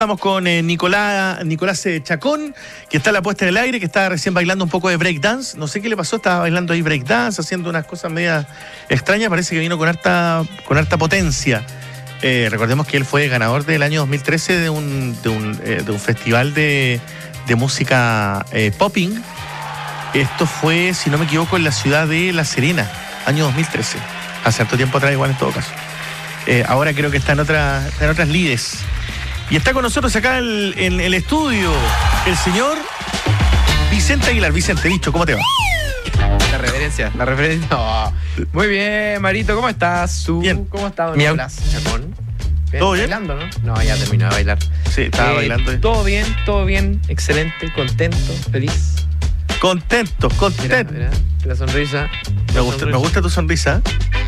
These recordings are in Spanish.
Estamos con Nicolás Chacón, que está en la puesta en el aire, que está recién bailando un poco de breakdance. No sé qué le pasó, estaba bailando ahí breakdance, haciendo unas cosas medias extrañas. Parece que vino con harta potencia. Recordemos que él fue ganador del año 2013 de un festival de música popping. Esto fue, si no me equivoco, en la ciudad de La Serena, año 2013. Hace harto tiempo atrás, igual en todo caso. Ahora creo que está en otras lides. Y está con nosotros acá en el estudio el señor Vicente Aguilar. Vicente, dicho, ¿cómo te va? La referencia. No. Muy bien, Marito, ¿cómo estás? Bien. ¿Cómo estás, Nicolás Chacón? ¿Todo bien? ¿Bailando, no? No, ya terminó de bailar. Sí, estaba bailando. Todo bien, excelente, contento, feliz. Contento. Mira, la sonrisa. Me gusta tu sonrisa.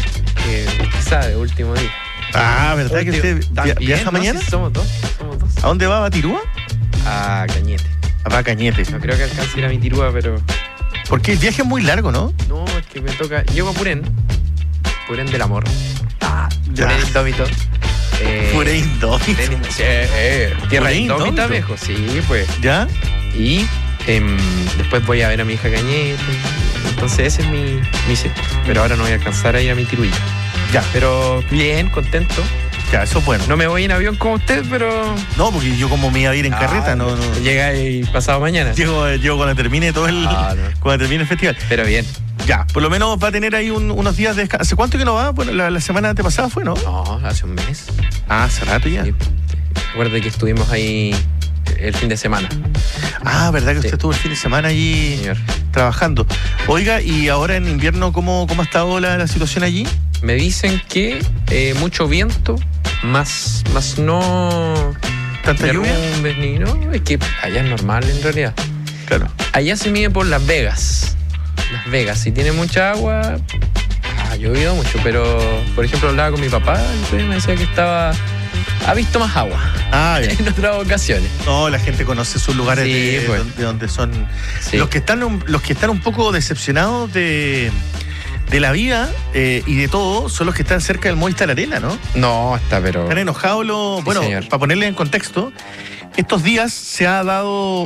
Quizá de último día. Ah, ¿verdad que usted viaja mañana? Sí, somos dos. ¿A dónde va? ¿A Batirúa? A Cañete. Va a Cañete. No creo que alcance a ir a mi Tirúa, pero... Porque el viaje es muy largo, ¿no? No, es que me toca... Llego a Purén del amor. Ya. Purén indómito. Purén indómito. Tierra Purén indómita, indómito. viejo. Sí, pues. ¿Ya? Y después voy a ver a mi hija Cañete. Entonces ese es mi set. Pero ahora no voy a alcanzar a ir a mi Tiruilla. Ya. Pero bien, contento. Ya, eso es bueno. No me voy en avión como usted, pero... No, porque yo como me iba a ir en carreta, no. Llega ahí pasado mañana. Llego cuando termine todo cuando termine el festival. Pero bien. Ya, por lo menos va a tener ahí unos días de descanso. ¿Hace cuánto que no va? Bueno, la semana antepasada fue, ¿no? No, hace un mes. Ah, hace rato ya. Sí. Recuerda que estuvimos ahí el fin de semana. Ah, ¿verdad que usted estuvo el fin de semana allí Señor. trabajando? Oiga, ¿y ahora en invierno cómo ha estado la situación allí? Me dicen que mucho viento, más no... ¿Tanta lluvia? derrumbes ni no, es que allá es normal en realidad. Claro. Allá se mide por Las Vegas. Las Vegas, si tiene mucha agua, ha llovido mucho, pero por ejemplo hablaba con mi papá y me decía que ha visto más agua en otras ocasiones. No, la gente conoce sus lugares Sí, pues. de donde son. Sí. Los que están un poco decepcionados de la vida y de todo son los que están cerca del Movistar Arena, ¿no? No, pero... Están enojados Sí, bueno, señor. para ponerle en contexto, estos días se ha dado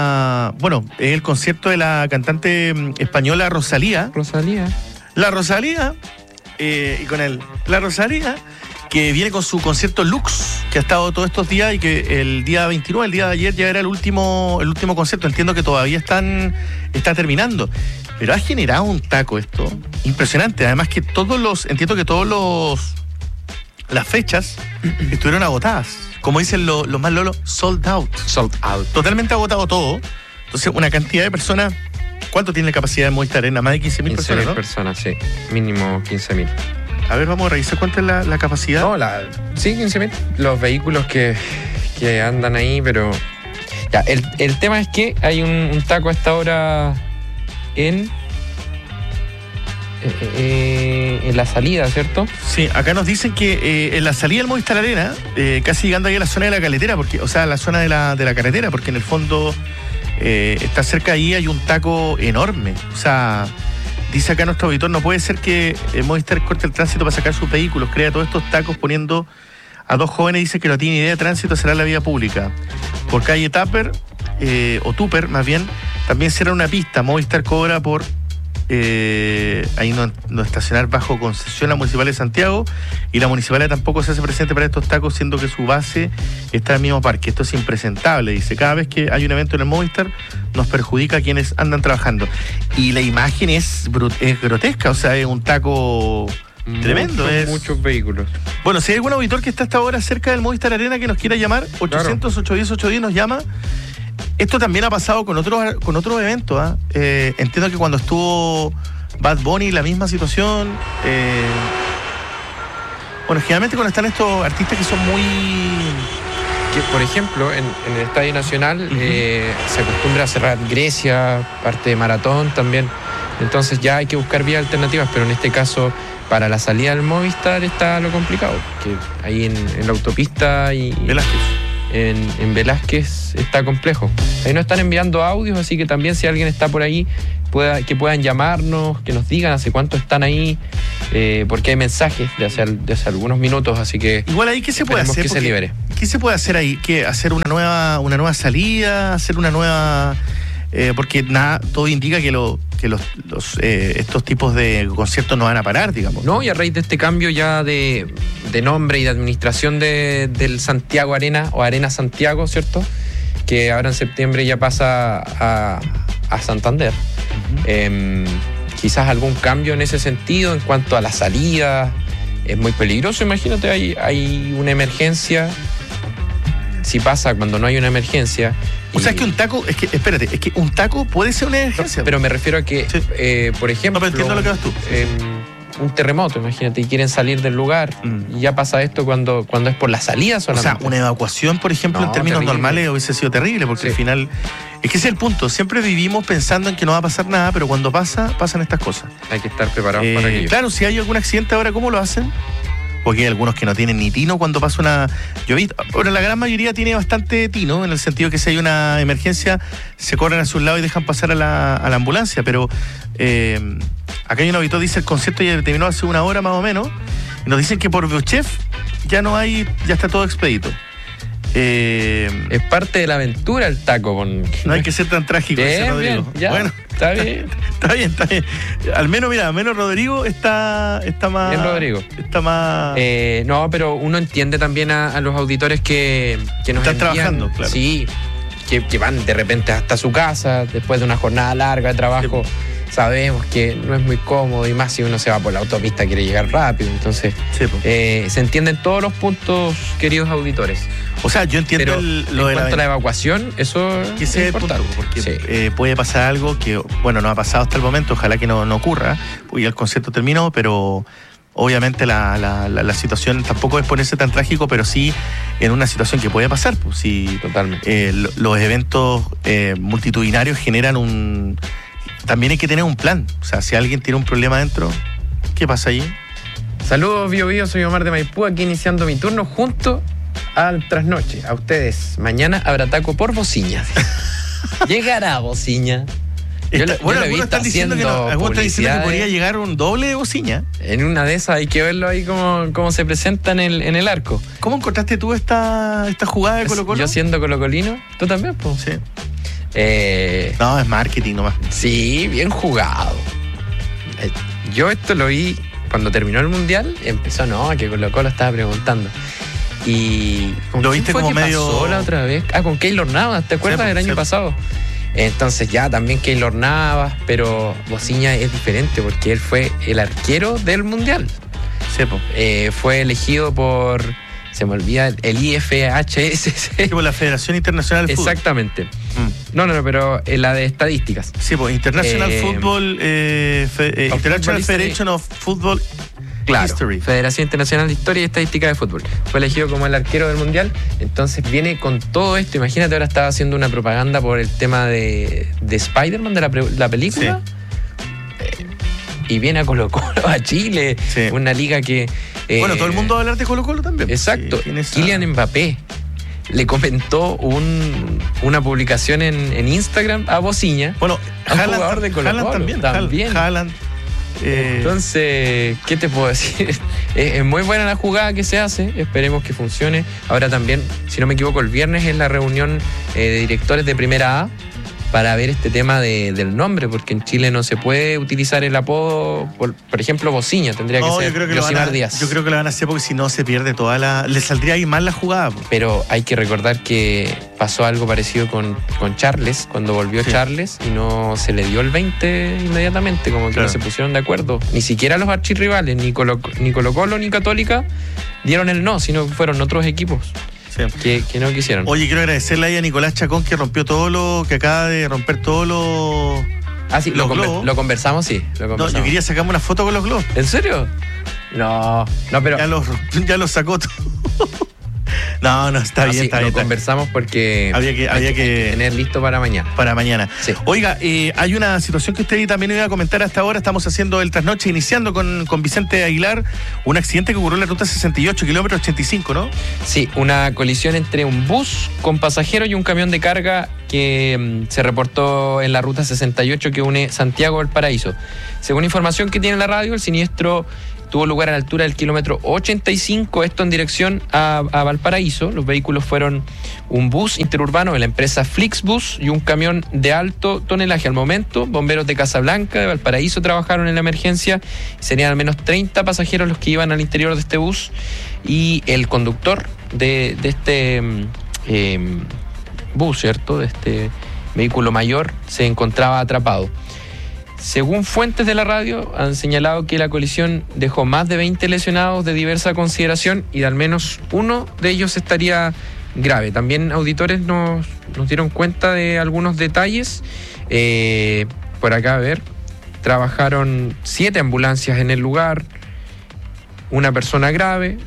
el concierto de la cantante española Rosalía. La Rosalía, y con él, la Rosalía, que viene con su concierto Lux, que ha estado todos estos días y que el día 29, el día de ayer, ya era el último concierto. Entiendo que todavía está terminando. Pero ha generado un taco esto impresionante. Además que entiendo que las fechas estuvieron agotadas. Como dicen los más lolos, sold out. Totalmente agotado todo. Entonces, una cantidad de personas. ¿Cuánto tiene la capacidad de Movistar Arena? Más de 15.000 personas, 15.000 ¿no? personas, sí. Mínimo 15.000. A ver, vamos a revisar cuánto es la capacidad. No, sí, 15.000. Los vehículos que andan ahí, pero... Ya, el tema es que hay un taco a esta hora en la salida, ¿cierto? Sí, acá nos dicen que en la salida del Movistar Arena, casi llegando ahí a la zona de la caletera, la zona de la carretera, porque en el fondo está cerca ahí, hay un taco enorme. O sea, dice acá nuestro auditor, no puede ser que Movistar corte el tránsito para sacar sus vehículos, crea todos estos tacos poniendo a dos jóvenes, dice que no tiene idea de tránsito, será la vía pública. Por calle Tupper, o Tupper más bien, también será una pista. Movistar cobra por ahí no estacionar bajo concesión la Municipalidad de Santiago, y la Municipalidad tampoco se hace presente para estos tacos, siendo que su base está en el mismo parque. Esto es impresentable, dice. Cada vez que hay un evento en el Movistar nos perjudica a quienes andan trabajando. Y la imagen es grotesca, o sea, es un taco tremendo. Muchos vehículos. Bueno, si hay algún auditor que está hasta ahora cerca del Movistar Arena que nos quiera llamar, 800-810-810 nos llama. Esto también ha pasado con otros eventos. Entiendo que cuando estuvo Bad Bunny, la misma situación. Generalmente cuando están estos artistas que son muy... Que, por ejemplo, en el Estadio Nacional se acostumbra a cerrar Grecia, parte de Maratón también. Entonces ya hay que buscar vías alternativas, pero en este caso, para la salida del Movistar está lo complicado. Que ahí en la autopista y... Velázquez. en Velázquez está complejo. Ahí nos están enviando audios, así que también si alguien está por ahí, que puedan llamarnos, que nos digan hace cuánto están ahí, porque hay mensajes de hace algunos minutos, así que igual ahí, ¿qué se puede hacer? Que se libere. ¿Qué se puede hacer ahí? ¿Qué, hacer una nueva salida? ¿Hacer una nueva...? Porque todo indica que estos tipos de conciertos no van a parar, digamos. No, y a raíz de este cambio ya de nombre y de administración del Santiago Arena, o Arena Santiago, ¿cierto? Que ahora en septiembre ya pasa a Santander. Quizás algún cambio en ese sentido en cuanto a la salida. Es muy peligroso, imagínate, hay una emergencia. Si pasa cuando no hay una emergencia. O sea, es que un taco, es que un taco puede ser una emergencia. Pero me refiero a que, sí. Por ejemplo, no, pero entiendo lo que vas tú. Un terremoto, imagínate, y quieren salir del lugar, y ya pasa esto cuando es por la salida solamente. O sea, una evacuación, por ejemplo, en términos normales hubiese sido terrible, porque al final, es que ese es el punto, siempre vivimos pensando en que no va a pasar nada, pero cuando pasan estas cosas. Hay que estar preparados para aquello. Claro, si hay algún accidente ahora, ¿cómo lo hacen? Porque hay algunos que no tienen ni tino cuando pasa una... Yo vi, bueno, la gran mayoría tiene bastante tino, en el sentido que si hay una emergencia, se corren a su lado y dejan pasar a la ambulancia, pero acá hay un auditor, dice, el concierto ya terminó hace una hora más o menos, y nos dicen que por Biochef ya está todo expedito. Es parte de la aventura el taco. No hay que ser tan trágico. Bien, Rodrigo. Ya, bueno, está bien. Está bien. Al menos Rodrigo está más... Bien, Rodrigo. Está más... no, pero uno entiende también a los auditores que nos están trabajando, claro. Sí, que van de repente hasta su casa después de una jornada larga de trabajo. Sí. Sabemos que no es muy cómodo, y más si uno se va por la autopista, quiere llegar rápido. Entonces, se entienden todos los puntos, queridos auditores. O sea, yo entiendo en cuanto a la evacuación, eso es importante, porque puede pasar algo que, bueno, no ha pasado hasta el momento, ojalá que no ocurra, porque ya el concierto terminó, pero obviamente la situación tampoco es ponerse tan trágico, pero sí en una situación que puede pasar. Pues, si totalmente. Los eventos multitudinarios generan también hay que tener un plan. O sea, si alguien tiene un problema adentro, ¿qué pasa ahí? Saludos, Bio, soy Omar de Maipú, aquí iniciando mi turno junto al trasnoche. A ustedes, mañana habrá taco por Bociña. Llegará Bociña. Bueno, algunos están diciendo que podría llegar un doble de Bociña. En una de esas hay que verlo ahí cómo se presenta en el arco. ¿Cómo encontraste tú esta jugada de Colo-Colo? Yo siendo colocolino, ¿tú también? Pues? Sí. No, es marketing nomás. Sí, bien jugado. Yo esto lo vi cuando terminó el Mundial. Empezó, que Colo-Colo estaba preguntando. Y ¿lo viste como medio? Pasó la otra vez? Con Keylor Navas, ¿te acuerdas del año pasado? Entonces ya también Keylor Navas, pero Bociña es diferente porque él fue el arquero del Mundial. Sí, fue elegido por... Se me olvida el IFHS. Por la Federación Internacional del Fútbol. Exactamente. No, pero la de estadísticas. Sí, pues International Football, International Federation of Football History. Federación Internacional de Historia y Estadística de Fútbol. Fue elegido como el arquero del Mundial. Entonces viene con todo esto. Imagínate, ahora estaba haciendo una propaganda por el tema de Spider-Man, de la película. Sí. Y viene a Colo-Colo, a Chile. Sí. Una liga que... bueno, todo el mundo va a hablar de Colo-Colo también. Exacto. Sí, Kylian Mbappé le comentó una publicación en Instagram a Bociña. Bueno, a un jugador de Colo-Colo. También. Haaland. Entonces, ¿qué te puedo decir? Es muy buena la jugada que se hace. Esperemos que funcione. Ahora también, si no me equivoco, el viernes es la reunión de directores de Primera A para ver este tema del nombre, porque en Chile no se puede utilizar el apodo, por ejemplo, Bociña, tendría que ser Yosimar Díaz. Yo creo que lo van a hacer porque si no se pierde le saldría ahí mal la jugada. Pero hay que recordar que pasó algo parecido con Charles, cuando volvió Charles, y no se le dio el 20 inmediatamente, como que no se pusieron de acuerdo. Ni siquiera los archirrivales, ni Colo-Colo ni Católica dieron el no, sino que fueron otros equipos. Que no quisieron. Oye, quiero agradecerle ahí a Nicolás Chacón, que rompió que acaba de romper todos los... Ah, sí, lo conversamos, sí. No, yo quería sacarme una foto con los globos. ¿En serio? No, pero... Ya los sacó todo. No, está bien, está bien. Conversamos porque había que tener listo para mañana. Para mañana. Sí. Oiga, hay una situación que usted también iba a comentar hasta ahora. Estamos haciendo el trasnoche, iniciando con Vicente Aguilar, un accidente que ocurrió en la ruta 68, kilómetro 85, ¿no? Sí, una colisión entre un bus con pasajeros y un camión de carga que se reportó en la ruta 68 que une Santiago al Valparaíso. Según información que tiene la radio, el siniestro tuvo lugar a la altura del kilómetro 85, esto en dirección a Valparaíso. Los vehículos fueron un bus interurbano de la empresa Flixbus y un camión de alto tonelaje. Al momento, bomberos de Casablanca, de Valparaíso, trabajaron en la emergencia. Serían al menos 30 pasajeros los que iban al interior de este bus y el conductor de este bus, ¿cierto? De este vehículo mayor, se encontraba atrapado. Según fuentes de la radio, han señalado que la colisión dejó más de 20 lesionados de diversa consideración y de al menos uno de ellos estaría grave. También auditores nos dieron cuenta de algunos detalles. Por acá, a ver, trabajaron 7 ambulancias en el lugar, una persona grave,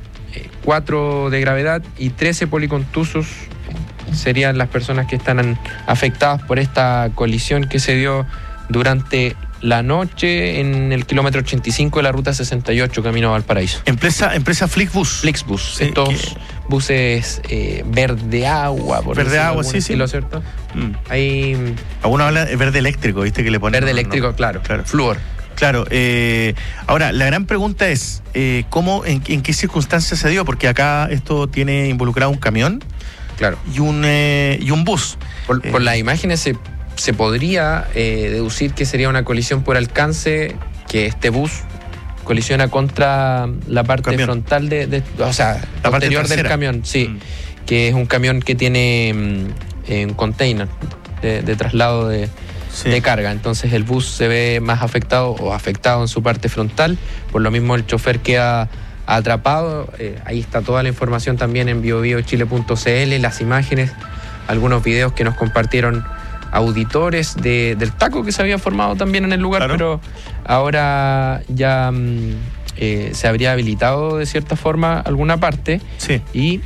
4 de gravedad y 13 policontusos serían las personas que están afectadas por esta colisión que se dio durante la noche en el kilómetro 85 de la ruta 68 camino a Valparaíso. Empresa Flixbus. Flixbus, sí, estos buses verde agua, por verde agua, sí, estilo, ¿cierto? Hay algunos hablan de verde eléctrico, ¿viste? Que le ponen verde eléctrico, claro. Flúor. Claro, ahora la gran pregunta es ¿cómo, en qué circunstancias se dio? Porque acá esto tiene involucrado un camión, claro, y un bus. Por las imágenes se podría deducir que sería una colisión por alcance, que este bus colisiona contra la parte frontal o sea, la posterior del camión, sí, que es un camión que tiene un container de traslado de carga. Entonces el bus se ve más afectado en su parte frontal, por lo mismo el chofer queda atrapado. Ahí está toda la información también en biobiochile.cl, las imágenes, algunos videos que nos compartieron auditores del taco que se había formado también en el lugar, claro. Pero ahora ya se habría habilitado de cierta forma alguna parte, sí. Y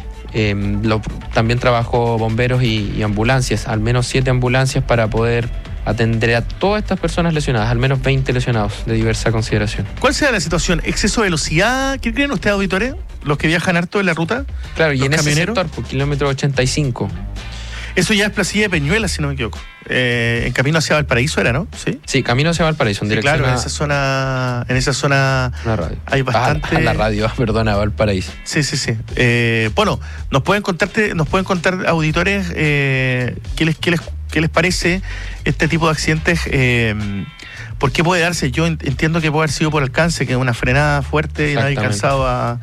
también trabajó bomberos y ambulancias, al menos 7 ambulancias para poder atender a todas estas personas lesionadas, al menos 20 lesionados de diversa consideración. ¿Cuál será la situación? ¿Exceso de velocidad? ¿Qué creen ustedes, auditores? ¿Los que viajan harto en la ruta? Claro, y en ese sector, por kilómetro 85. Eso ya es Placilla de Peñuela, si no me equivoco. En camino hacia Valparaíso era, ¿no? Sí, camino hacia Valparaíso, en dirección. Claro, en esa zona la radio. Hay bastante. A la radio, perdona, Valparaíso. Sí. Bueno, nos pueden contar auditores qué les parece este tipo de accidentes. ¿Por qué puede darse? Yo entiendo que puede haber sido por alcance, que es una frenada fuerte y no hay alcanzado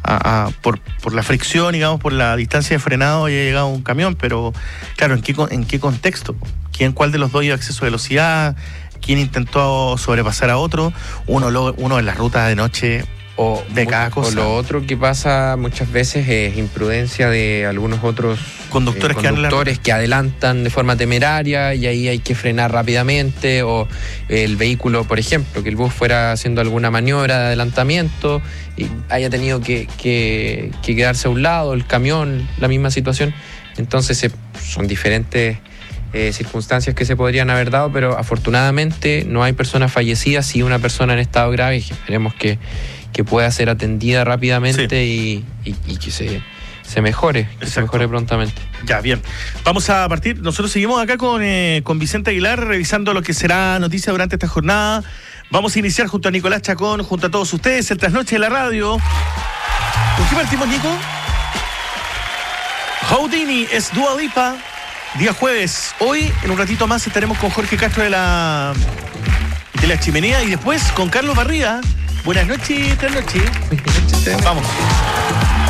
por la fricción, digamos, por la distancia de frenado haya llegado un camión, pero claro, ¿en qué contexto? ¿Cuál de los dos iba a exceso de velocidad? ¿Quién intentó sobrepasar a otro? Uno en las rutas de noche de cada cosa. O lo otro que pasa muchas veces es imprudencia de algunos otros conductores que adelantan de forma temeraria y ahí hay que frenar rápidamente, o el vehículo, por ejemplo, que el bus fuera haciendo alguna maniobra de adelantamiento y haya tenido que quedarse a un lado, el camión, la misma situación. Entonces son diferentes circunstancias que se podrían haber dado, pero afortunadamente no hay personas fallecidas y una persona en estado grave, y esperemos que pueda ser atendida rápidamente, sí. y que se mejore, se mejore prontamente. Ya, bien. Vamos a partir. Nosotros seguimos acá con Vicente Aguilar, revisando lo que será noticia durante esta jornada. Vamos a iniciar junto a Nicolás Chacón, junto a todos ustedes, el trasnoche de la radio. ¿Con qué partimos, Nico? Houdini es Dua Lipa, día jueves. Hoy, en un ratito más, estaremos con Jorge Castro de la Chimenea y después con Carlos Barriga. Buenas noches, trasnoche. Vamos.